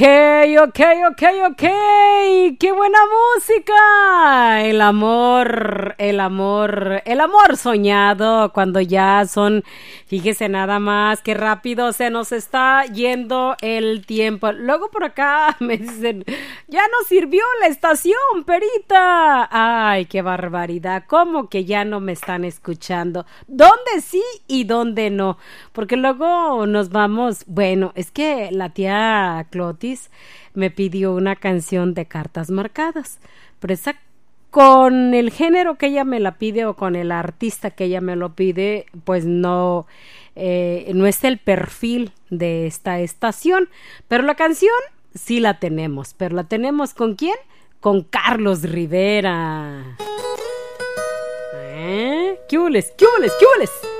Ok, ok, ok. ¡Qué buena música! El amor soñado cuando ya son, fíjese nada más, qué rápido se nos está yendo el tiempo. Luego por acá me dicen, ya no sirvió la estación, Perita. Ay, qué barbaridad. ¿Cómo que ya no me están escuchando? ¿Dónde sí y dónde no? Porque luego nos vamos, bueno, es que la tía Clotis me pidió una canción de cartas marcadas, pero esa con el género que ella me la pide o con el artista que ella me lo pide, pues no, no es el perfil de esta estación, pero la canción sí la tenemos, pero la tenemos ¿con quién? Con Carlos Rivera. ¿Qué hules? ¿Qué hules? ¿Qué hules?